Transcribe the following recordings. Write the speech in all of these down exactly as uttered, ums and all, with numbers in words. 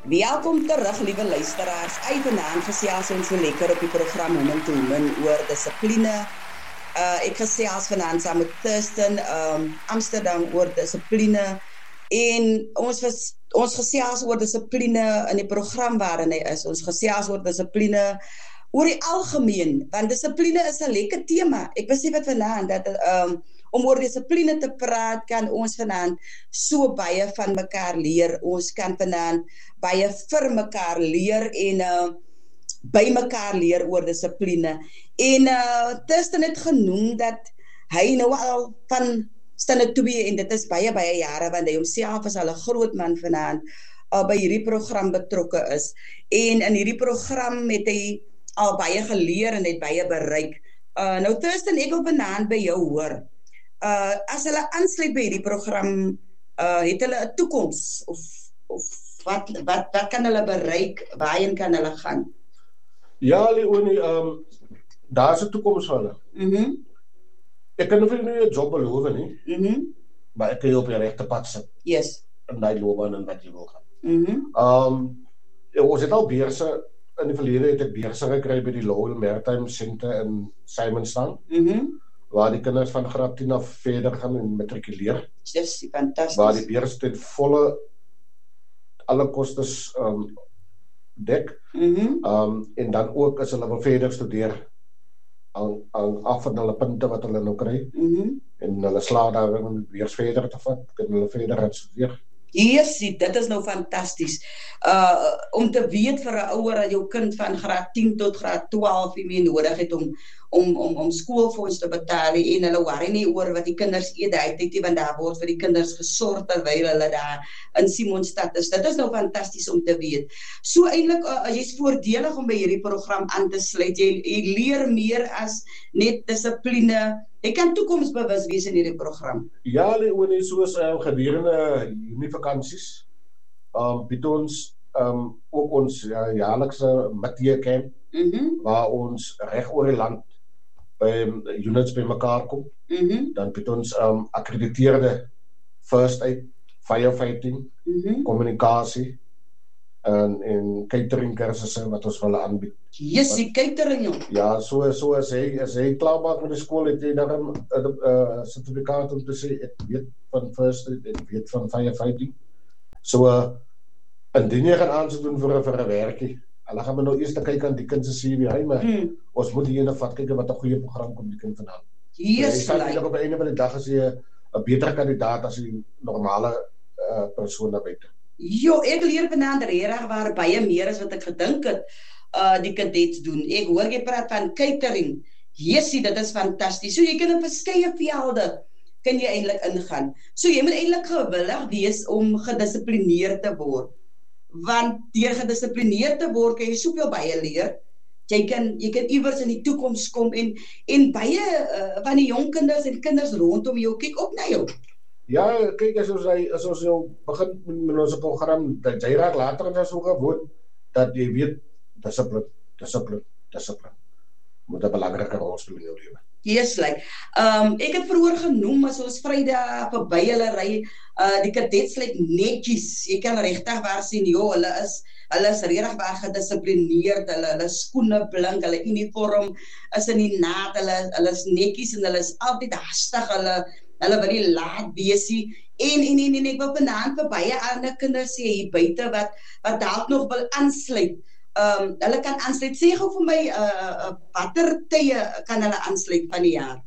Welkom terug, liewe luisteraars. Uit vanaand gesels ons so lekker op die program Women to Women oor dissipline. Uh, ek gesels vanaand saam met Thurston um, Amsterdam oor dissipline. En ons, ons gesels oor dissipline in die program waarin hy is. Ons gesels oor dissipline oor die algemeen, want dissipline is 'n lekker tema. Ek besef dit vanaand dat um, om oor dissipline te praat, kan ons vanaand so baie van mekaar leer. Ons kan vanaand baie vir mekaar leer en uh, by mekaar leer oor dissipline. En uh, Thurston het genoem dat hy nou al van standaard twee, en dit is baie, baie jare, want hy homself is al 'n groot man vanaand, uh, by hierdie program betrokke is. En in hierdie program het hy al baie geleer en het baie bereik. Uh, nou Thurston, ek wil vanaand by jou hoor. Uh, as hulle aansluit by hierdie program, uh, het hulle 'n toekoms, of, of wat, wat, wat kan hulle bereik, waarheen kan hulle gaan? Ja, Leonie, um, daar is 'n toekoms vir hulle. Mm-hmm. Ek kan nie vir jou 'n job beloof nie, Mm-hmm. maar ek kan jou op die regte pad sit, Yes. in die loopbaan en wat jy wil gaan. Mm-hmm. Um, ons het al beurse, in die verlede het ek beurse gekry by die Lowell Maritime Center in Simonstown, Mm-hmm. waar die kinders van graad tien af verder gaan en matrikuleer, Dis fantasties. waar die beurs ten volle alle kostes um, dek, Mm-hmm. um, en dan ook as hulle wil verder studeer, aan, aan af van hulle punte wat hulle nou kry, Mm-hmm. en hulle slaag daar om weer verder te vat, kan hulle verder gaan studeer. Yes, dit is nou fantasties. Uh, om te weet vir 'n ouer dat jou kind van graad tien tot graad twaalf nie meer nodig het om om om om skoolfonds te betaal en hulle worry nie oor wat die kinders eet daai tyd nie, want daar word vir die kinders gesorg terwyl hulle daar in Simonstad is. Dit is nou fantasties om te weet. So eintlik uh, jy's voordelig om by hierdie program aan te sluit. Jy, jy leer meer as net dissipline. Jy kan toekomsbewus wees in hierdie program. Ja, Leonie, soos uh, gedurende Junie-vakansies, um, bied ons um, ook ons uh, jaarlikse Matthee camp, Mhm. waar ons reg oor die land by um, units by mekaar kom. Mhm. Dan bied ons um, akkrediteerde first aid, firefighting, Mhm. kommunikasie en, en catering kursusse wat ons wil aanbied. Yes, die catering jong. Ja, so so as hy as hy klaar maak met die skool, het hy dan 'n uh, sertifikaat om te sê ek weet van first aid, ek weet van firefighting. So uh, indien jy gaan aansoek doen vir 'n vir 'n werkie, hulle gaan nou eers kyk aan die kind se C V, hy maar Hmm. ons moet hier net vat kyk wat 'n goeie program kom die kind vandaan. Yes, Hy staan like. eintlik op die einde van die dag as jy 'n beter kandidaat as die normale uh, persoon daar buite. Jo, ek leer vanaand regtig waar baie meer as wat ek gedink het uh die kadets doen. Ek hoor jy praat van catering. Jessie, dit is fantasties. So jy kan in verskeie velde kan jy eintlik ingaan. So jy moet eintlik gewillig wees om gedissiplineerd te word. Want deur gedissiplineerd te word kan jy soveel baie leer. Jy kan jy kan iewers in die toekoms kom en en baie uh, van die jong kinders en kinders rondom jou kyk op na jou. Ja, kyk as ons hy as ons jou begin met, met ons program, dat jy raak later dan so gewoon dat jy weet dissipline, dissipline, dissipline moet 'n belangrike rol speel in jou lewe. Yes, like. Um, ek het vroeër genoem as ons Vrydag verby hulle ry, uh, die kadets lyk netjies. Jy kan regtig waar sien, joh, hulle is hulle is regtig waar gedissiplineerd, hulle hulle skoene blink, hulle uniform is in die naad, hulle hulle is netjies en hulle is altyd hastig, hulle hulle wil nie laat wees nie. En en en, en ek wil vanaand vir baie ander kinders sê hier buite wat wat dalk nog wil aansluit. Um, hulle kan aansluit. Sê gou vir my uh, uh, watter tye kan hulle aansluit van die jaar?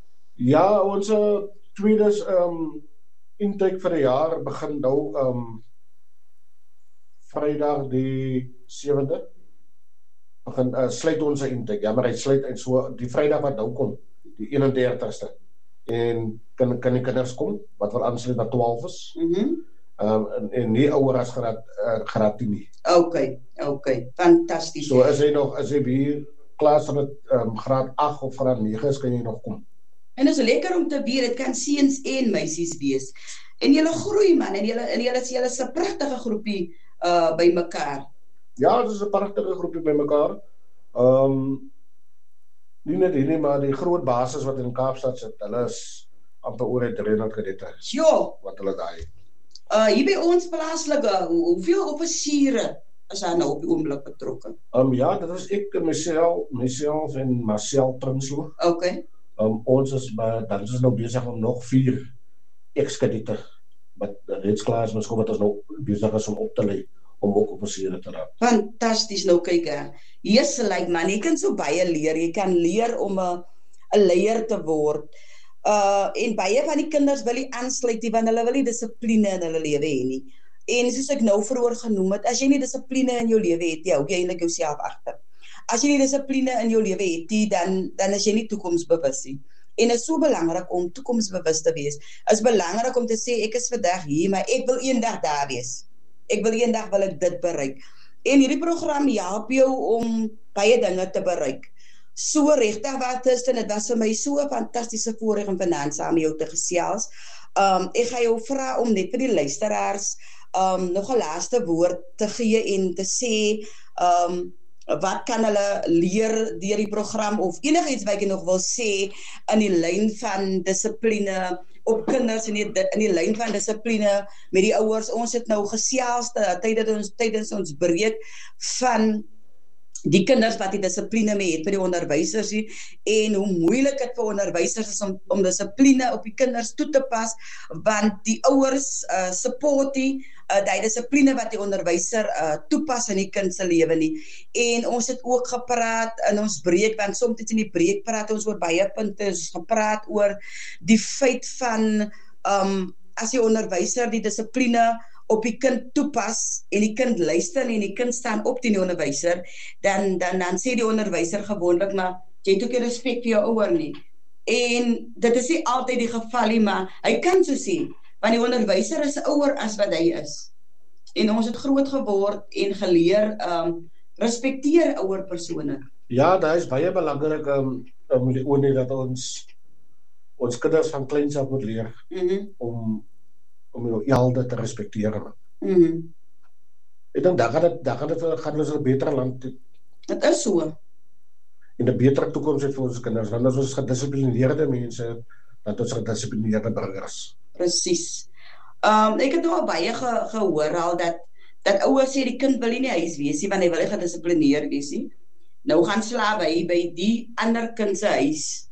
Ja, ons uh, tweede um, intake vir die jaar begin nou um, Vrydag die sewende. Begin uh, sluit ons 'n intake. Ja, maar hy sluit en so die Vrydag wat nou kom, die eenendertigste. En kan kan die kinders kom wat wil aansluit na twaalf is. Mhm. Mm Um, en, en nie ouer as graad uh, graad tien nie. Okay, okay, fantasties. So as hy nog as hy hier klas van um, graad agt of graad nege is, kan jy nog kom. En dit is lekker om te weet dit kan seuns en meisies wees. En julle groei man en julle en julle is julle 'n pragtige groepie uh by mekaar. Ja, dit is 'n pragtige groepie by mekaar. Ehm um, nie net hier nie, maar die groot basis wat in Kaapstad sit, hulle is amper oor die driehonderd kadette. Jo, wat hulle daai. Uh, hier by ons plaaslike, hoe- hoeveel offisiere is daar nou op die oomblik betrokke? Um, ja, dit is ek, myself, myself en Marcel Prinsloo. Okay. Um, ons is, maar dan is ons nou bezig om nog vier ex-kadette, wat reeds klaar is, miskien wat ons nou bezig is om op te lei, om ook offisiere te raak. Fantasties, nou kyk hè. Yes, like man, jy kan so baie leer, jy kan leer om 'n 'n leier te word. Uh, en baie van die kinders wil nie aansluit nie, want hulle wil nie dissipline in hulle lewe hê nie. En soos ek nou vroeër genoem het, as jy nie dissipline in jou lewe het, jy hou jy eintlik jouself agter. As jy nie dissipline in jou lewe het nie, dan dan is jy nie toekomsbewus nie. En dit is so belangrik om toekomsbewus te wees. Dit is belangrik om te sê ek is vandag hier, maar ek wil eendag daar wees. Ek wil eendag wil ek dit bereik. En hierdie program help jou om baie dinge te bereik. So regtig wat is dit was vir my so 'n fantastiese voorreg om vanaand saam met jou te gesels. Um ek gaan jou vra om net vir die luisteraars um nog 'n laaste woord te gee en te sê um wat kan hulle leer deur die program of enigiets wat jy nog wil sê in die lyn van dissipline op kinders in die in die lyn van dissipline met die ouers. Ons het nou gesels tydens ons tydens ons breek van die kinders wat die dissipline mee het by die onderwysers nie, en hoe moeilik dit vir onderwysers is om, om dissipline op die kinders toe te pas, want die ouers uh, support die, uh, die dissipline wat die onderwyser uh, toepas in die kind se lewe nie. En ons het ook gepraat in ons breek, want soms in die breek praat ons oor baie punte, ons het gepraat oor die feit van, um, as die onderwyser die dissipline op die kind toepas en die kind luister en die kind staan op teen die onderwyser, dan, dan, dan sê die onderwyser gewoonlik, maar jy het ook nie respek vir jou ouer nie. En dit is nie altyd die geval nie, maar hy kan so sê, want die onderwyser is ouer as wat hy is. En ons het groot geword en geleer, um, respekteer ouer persone. Ja, dat is baie belangrik om um, die oor dat ons ons kinders van kleins af moet leer Mm-hmm. om om jou elde te respekteer. Mm-hmm. Ek dink daar gaan dit daar gaan dit gaan ons 'n beter land toe. Dit is so. En 'n beter toekoms het vir ons kinders. Want as ons gedissiplineerde mense het, dan het ons gedissiplineerde burgers. Presies. Um, ek het nou al baie ge, gehoor al dat dat ouers sê die kind wil nie in die huis wees nie, want hy wil nie gedissiplineerd wees nie. Nou gaan slawe hy by die ander kind se huis.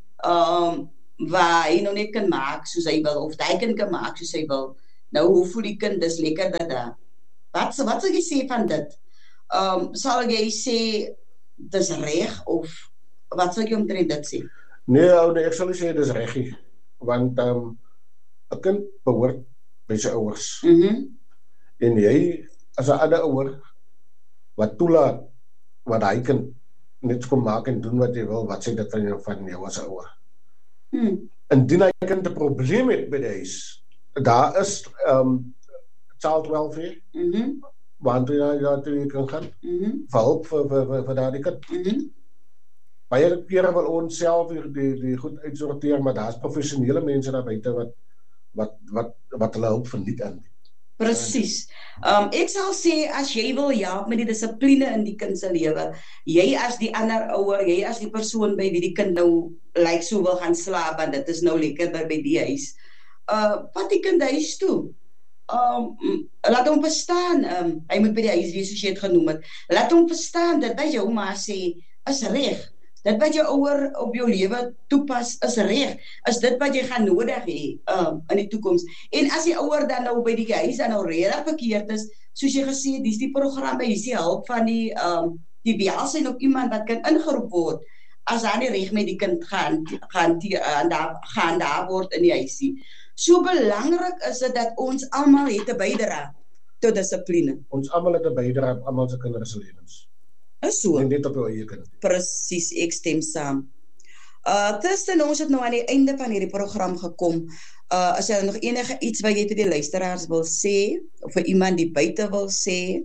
Um, waar hy nou net kan maak soos hy wil, of hy kind kan maak soos hy wil. Nou, hoe voel die kind, dis lekker dat daar. Wat, wat sal jy sê van dit? Um, sal jy sê, dis reg, of wat sal jy omtrent dit sê? Nee, oude, ek sal nie sê dis reggie, want um, 'n kind behoort by sy ouers. Mm-hmm. En jy, as 'n ander ouer, wat toelaat, wat hy kind net kom maak en doen wat hy wil, wat sê dit van jou, van jou as 'n ouer? Hmm. Indien hy kind 'n probleem het by die huis, daar is um, child welfare, Mm-hmm. want jy daar toe jy kan gaan, Mm-hmm. vir hulp vir, vir, vir, vir daardie kind. Mm-hmm. Baie kere wil ons self die, die, die goed uitsorteer, maar daar is professionele mense daar buite wat, wat, wat, wat hulle hulp verniet aan. Presies. Um, ek sal sê, as jy wil help met die dissipline in die kind se lewe, jy as die ander ouer, jy as die persoon by wie die kind nou lyk so wil gaan slaap, want dit is nou lekkerder by die huis, uh, vat die kind huis toe. Um, laat hom verstaan, um, hy moet by die huis wees soos jy het genoem het. Laat hom verstaan, dit wat jou ma sê, is reg. Dit wat jou ouer op jou lewe toepas, is reg. Is dit wat jy gaan nodig hê um, in die toekoms. En as die ouer dan nou by die huis dan nou regtig verkeerd is, soos jy gesê het, dis die programme, dis die hulp van die um, die welsyn of iemand wat kan ingeroep word as daar nie reg met die kind gaan gaan uh, daar gaan daar word in die huisie. So belangrik is dit dat ons almal het 'n bydrae tot dissipline. Ons almal het 'n bydrae op almal se kinders se lewens. Is so. En net op jou eie kind. Presies, ek stem saam. Uh, Tussen ons het nou aan die einde van hierdie program gekom. Uh, as jy nog enige iets wat jy vir die luisteraars wil sê, of vir iemand die buite wil sê?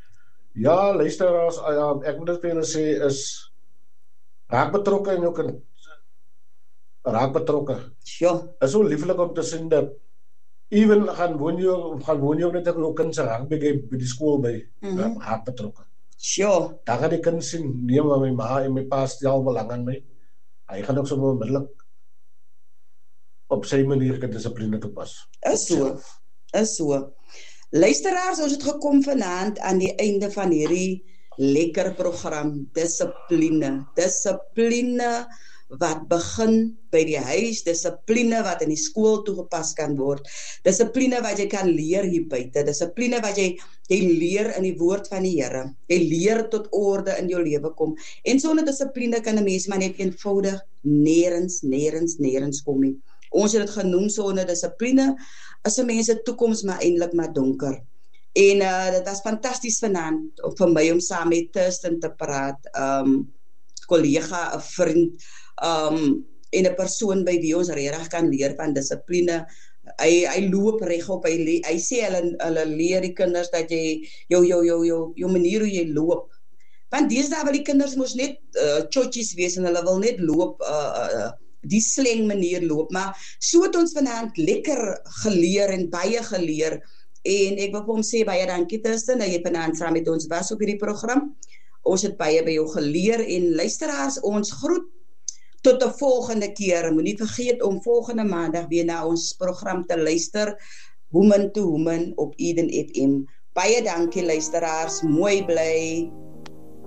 Ja, luisteraars, uh, ek moet dit vir julle sê is raak betrokke in jou kind. Raak betrokke. Sure. Is so lieflik om te sien dat even gaan woon jy gaan woon jy net op jou kind se rugby game by die skool by. Mm-hmm. Raak betrokke. Sure. Dan gaan die kind sien, nee, maar my ma en my pa stel belang aan my. Hy gaan ook so onmiddellik op sy manier gedissipline toepas. Is so. is so. Luisteraars, ons het gekom vanaand aan die einde van hierdie lekker program, dissipline. Dissipline wat begin by die huis, dissipline wat in die skool toegepas kan word, dissipline wat jy kan leer hier buite, dissipline wat jy, jy leer in die woord van die Here, jy leer tot orde in jou lewe kom, en sonder dissipline kan 'n mens maar net eenvoudig nerens, nerens, nerens kom nie. Ons het dit genoem, sonder dissipline is 'n mens se toekoms maar eintlik maar donker. En uh, dit was fantasties vanaand vir my om saam met Thurston te praat, um, kollega, 'n vriend, um, en 'n persoon by wie ons regtig kan leer van dissipline. Hy, hy loop regop, hy, hy sê hulle, hulle leer die kinders dat jy, jou, jou, jou, jou, jou manier hoe jy loop. Want deesdae wil die kinders mos net uh, chotjies wees en hulle wil net loop, uh, uh, die slang manier loop, maar so het ons vanaand lekker geleer en baie geleer, en ek wil vir hom sê baie dankie Thurston, dat jy vanaand saam met ons was op hierdie program. Ons het baie by jou geleer, en luisteraars, ons groet tot 'n volgende keer. Moenie vergeet om volgende maandag weer na ons program te luister, Woman to Woman op Eden F M. Baie dankie luisteraars, mooi bly.